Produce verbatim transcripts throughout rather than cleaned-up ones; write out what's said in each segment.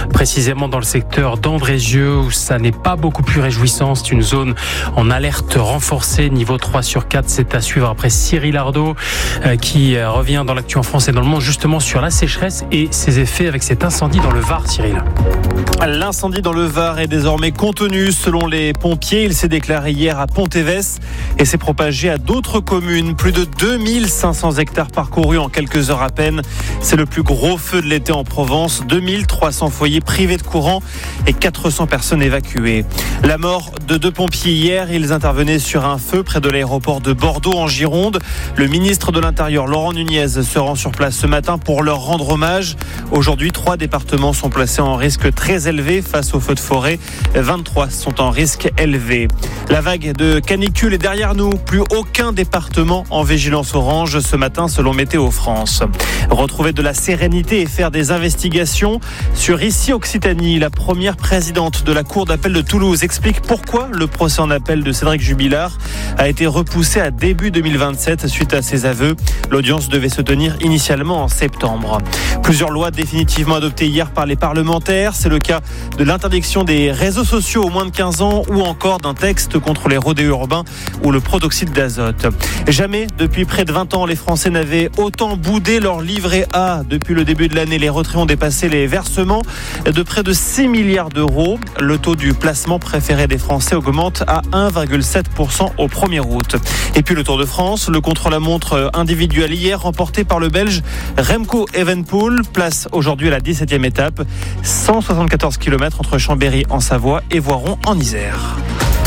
précisément dans le secteur d'Andrézieux où ça n'est pas beaucoup plus réjouissant. C'est une zone en alerte renforcée, niveau trois sur quatre. C'est à suivre après Cyril Ardo euh, qui euh, revient dans l'actu en France et dans le monde justement sur la sécheresse et ses effets avec cet incendie dans le Var, Cyril. L'incendie dans le Var est désormais contenu selon les pompiers. Il s'est déclaré hier à Pontévès et s'est propagé à d'autres communes. Plus de deux mille cinq cents hectares parcourus en quelques heures à peine. C'est le plus gros feu de l'été en Provence. deux mille trois cents foyers privés de courant et quatre cents personnes évacuées. La mort de deux pompiers hier. Ils intervenaient sur un feu près de l'aéroport de Bordeaux en Gironde. Le ministre de l'Intérieur, Laurent Nunez, se rend sur place ce matin pour leur rendre hommage. Aujourd'hui, trois départements sont placés en risque très élevé face aux feux de forêt. vingt-trois sont en risque élevé. La vague de canicule est derrière nous. Plus aucun département en vigilance orange ce matin selon Météo France. Retrouver de la sérénité et faire des investigations sur Ici Occitanie. La première présidente de la Cour d'appel de Toulouse explique pourquoi le procès en appel de Cédric Jubilard a été repoussé à début deux mille vingt-sept suite à ses aveux. L'audience devait se tenir initialement en septembre. Plusieurs lois définitivement adoptées hier par les parlementaires. C'est le cas de l'interdiction des réseaux sociaux aux moins de quinze ans ou encore d'un texte contre les rodéos urbains ou le protoxyde d'azote. Jamais depuis près de vingt ans, les Français n'avaient autant boudé leur livret A. Depuis le début de l'année, les retraits ont dépassé les versements de près de six milliards d'euros. Le taux du placement préféré des Français augmente à un virgule sept pour cent au premier août. Et puis le Tour de France, le contre-la-montre individuel hier remporté par le Belge Remco Evenepoel, place aujourd'hui à la dix-septième étape, cent soixante-quatorze kilomètres entre Chambéry en Savoie et Voiron en Isère.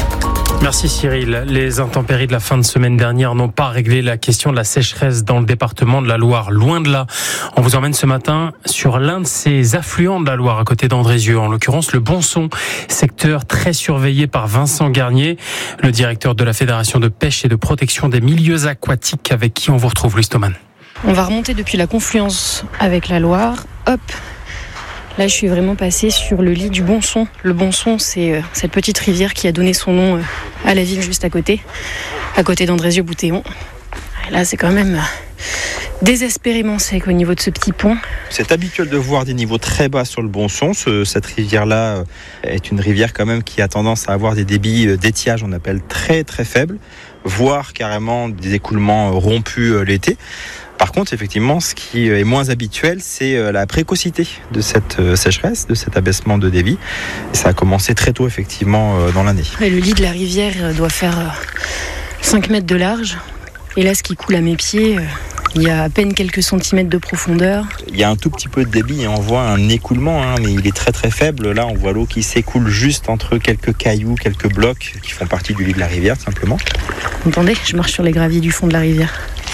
Merci Cyril. Les intempéries de la fin de semaine dernière n'ont pas réglé la question de la sécheresse dans le département de la Loire. Loin de là. On vous emmène ce matin sur l'un de ces affluents de la Loire à côté d'Andrézieux, en l'occurrence le Bonson, secteur très surveillé par Vincent Garnier, le directeur de la Fédération de pêche et de protection des milieux aquatiques avec qui on vous retrouve, Louis Stoman. On va remonter depuis la confluence avec la Loire. Hop. Là, je suis vraiment passée sur le lit du Bonson. Le Bonson, c'est euh, cette petite rivière qui a donné son nom euh, à la ville juste à côté, à côté d'Andrézieux-Boutéon. Et là, c'est quand même euh, désespérément sec au niveau de ce petit pont. C'est habituel de voir des niveaux très bas sur le Bonson. Ce, cette rivière-là euh, est une rivière quand même qui a tendance à avoir des débits euh, d'étiage, on appelle très très faibles, voire carrément des écoulements euh, rompus euh, l'été. Par contre, effectivement, ce qui est moins habituel, c'est la précocité de cette sécheresse, de cet abaissement de débit. Et ça a commencé très tôt, effectivement, dans l'année. Et le lit de la rivière doit faire cinq mètres de large. Et là, ce qui coule à mes pieds, il y a à peine quelques centimètres de profondeur. Il y a un tout petit peu de débit et on voit un écoulement, hein, mais il est très très faible. Là, on voit l'eau qui s'écoule juste entre quelques cailloux, quelques blocs qui font partie du lit de la rivière, simplement. Entendez, je marche sur les graviers du fond de la rivière.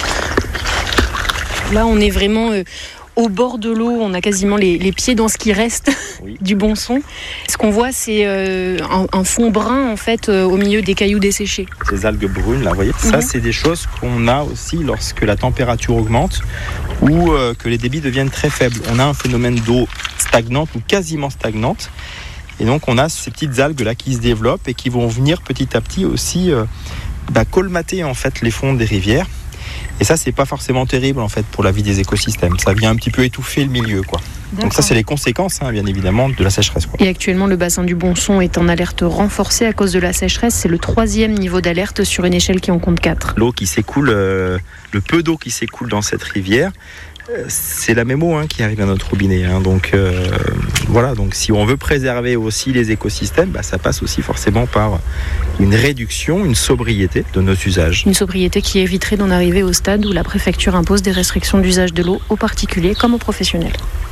Là, on est vraiment euh, au bord de l'eau. On a quasiment les, les pieds dans ce qui reste oui. du Bonson. Ce qu'on voit, c'est euh, un, un fond brun, en fait, euh, au milieu des cailloux desséchés. Ces algues brunes, là, vous voyez, mmh. ça, c'est des choses qu'on a aussi lorsque la température augmente ou euh, que les débits deviennent très faibles. On a un phénomène d'eau stagnante ou quasiment stagnante. Et donc, on a ces petites algues-là qui se développent et qui vont venir petit à petit aussi euh, bah, colmater, en fait, les fonds des rivières. Et ça, c'est pas forcément terrible en fait pour la vie des écosystèmes. Ça vient un petit peu étouffer le milieu, quoi. D'accord. Donc ça, c'est les conséquences, hein, bien évidemment, de la sécheresse, quoi. Et actuellement, le bassin du Bonson est en alerte renforcée à cause de la sécheresse. C'est le troisième niveau d'alerte sur une échelle qui en compte quatre. L'eau qui s'écoule, euh, le peu d'eau qui s'écoule dans cette rivière, euh, c'est la même eau hein, qui arrive à notre robinet. Hein. Donc euh, voilà. Donc si on veut préserver aussi les écosystèmes, bah, ça passe aussi forcément par une réduction, une sobriété de nos usages. Une sobriété qui éviterait d'en arriver au stade où la préfecture impose des restrictions d'usage de l'eau aux particuliers comme aux professionnels.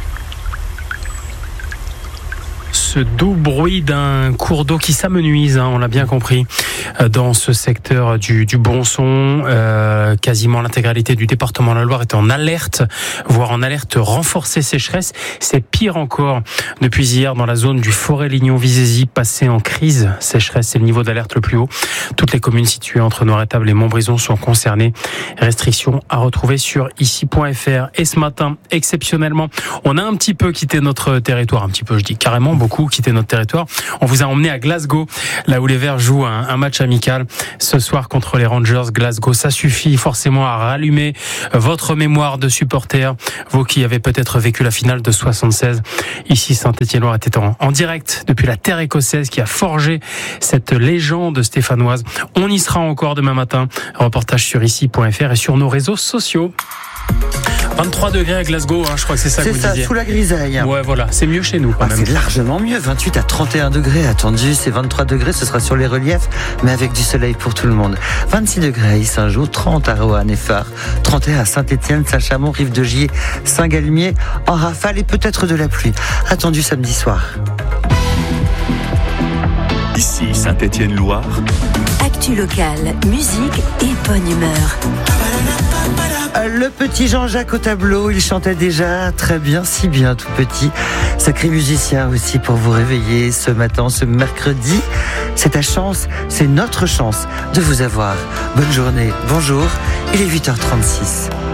Ce doux bruit d'un cours d'eau qui s'amenuise, hein, on l'a bien compris, dans ce secteur du, du Bonson. Euh, quasiment l'intégralité du département de la Loire est en alerte, voire en alerte renforcée sécheresse. C'est pire encore depuis hier dans la zone du Forêt-Lignon-Vizézy, passé en crise sécheresse. C'est le niveau d'alerte le plus haut. Toutes les communes situées entre Noiretable et Montbrison sont concernées. Restrictions à retrouver sur ici point f r. Et ce matin, exceptionnellement, on a un petit peu quitté notre territoire. Un petit peu, je dis carrément beaucoup. coup quitter notre territoire. On vous a emmené à Glasgow, là où les Verts jouent un, un match amical ce soir contre les Rangers. Glasgow, ça suffit forcément à rallumer votre mémoire de supporters, vous qui avez peut-être vécu la finale de soixante-seize. Ici, Saint-Étienne-Loire était en, en direct depuis la terre écossaise qui a forgé cette légende stéphanoise. On y sera encore demain matin. Reportage sur ici point f r et sur nos réseaux sociaux. vingt-trois degrés à Glasgow, hein, je crois que c'est ça c'est que vous ça, disiez. Sous la grisaille. Ouais, voilà, c'est mieux chez nous quand Ah, même. c'est largement mieux, vingt-huit à trente et un degrés attendu, c'est vingt-trois degrés, ce sera sur les reliefs, mais avec du soleil pour tout le monde. vingt-six degrés à Issingeau, trente à Roanne et Phare, trente et un à Saint-Étienne, Saint-Chamond, Rive-de-Gier, Saint-Galmier, en rafale et peut-être de la pluie. Attendu samedi soir. Ici Saint-Étienne-Loire. Actu locale, musique et bonne humeur. Le petit Jean-Jacques au tableau, il chantait déjà très bien, si bien tout petit. Sacré musicien aussi pour vous réveiller ce matin, ce mercredi. C'est ta chance, c'est notre chance de vous avoir. Bonne journée, bonjour, il est huit heures trente-six.